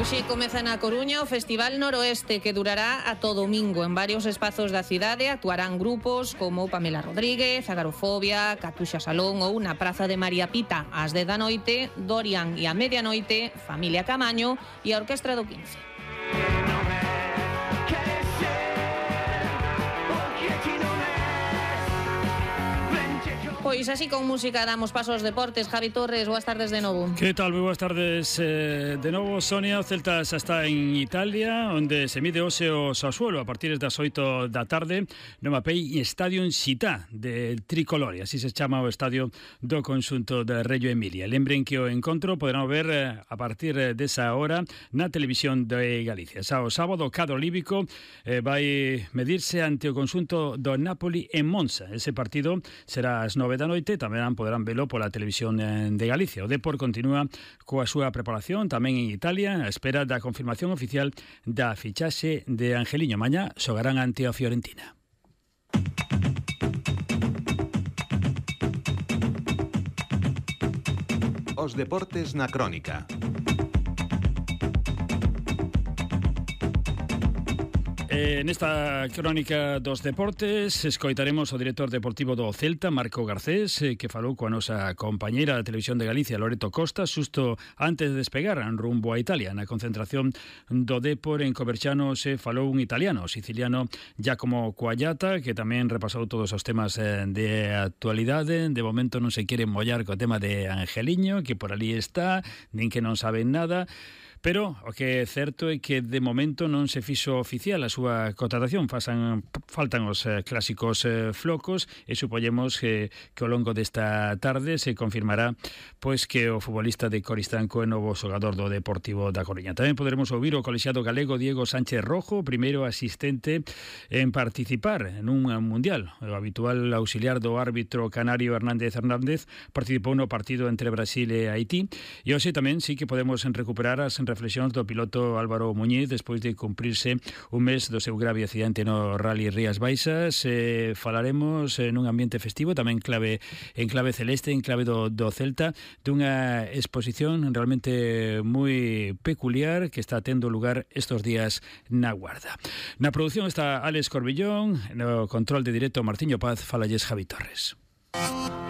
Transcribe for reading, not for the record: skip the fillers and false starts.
Hoxe comeza na Coruña o Festival Noroeste, que durará ata o domingo. En varios espazos da cidade actuarán grupos como Pamela Rodríguez, Agarofobia, Catuxa Salón ou na Praza de María Pita ás 10 da noite, Dorian e a medianoite, Familia Camaño e a Orquestra do 15. Pois así con música damos paso aos deportes. Javi Torres, boas tardes de novo. Que tal? Moi boas tardes de novo, Sonia. O Celta xa está en Italia, onde se mide hoxe o Sassuolo a partir das 8 da tarde no Mapei Stadium Città de Tricolore, así se chama o estadio do conxunto de Reggio Emilia. Lembren que o encontro poderán ver a partir desa hora na televisión de Galicia. Xa o sábado o cadro líbico vai medirse ante o conxunto do Napoli en Monza. Ese partido será ás 9 da noite, tamén poderán velo pola televisión de Galicia. O Depor continúa coa súa preparación tamén en Italia, a espera da confirmación oficial da fichaxe de Angeliño. Mañá xogarán ante a Fiorentina. Os deportes na crónica. Nesta crónica dos deportes escoitaremos o director deportivo do Celta, Marco Garcés, que falou coa nosa compañeira da Televisión de Galicia, Loreto Costa, xusto antes de despegar rumbo a Italia. Na concentración do Depor en Coverciano se falou un italiano, o siciliano Giacomo Quagliata, que tamén repasou todos os temas de actualidade. De momento non se quere mollar co tema de Angeliño, que por ali está, nin que non saben nada. Pero o que é certo é que de momento non se fixo oficial a súa contratación. Faltan os clásicos flocos e supoñemos que ao longo desta tarde se confirmará pois que o futbolista de Coristanco é novo xogador do Deportivo da Coruña. Tamén poderemos ouvir o colexiado galego Diego Sánchez Rojo, primeiro asistente en participar nun mundial. O habitual auxiliar do árbitro canario Hernández participou no partido entre Brasil e Haití. E hoxe tamén sí que podemos recuperar as reflexións do piloto Álvaro Muñiz despois de cumprirse un mes do seu grave accidente no Rally Rías Baixas. Falaremos nun ambiente festivo, tamén en clave celeste, en clave do Celta, dunha exposición realmente moi peculiar que está tendo lugar estos días na Guarda. Na produción está Alex Corbillón, no control de directo Martiño Paz, falalles Javi Torres.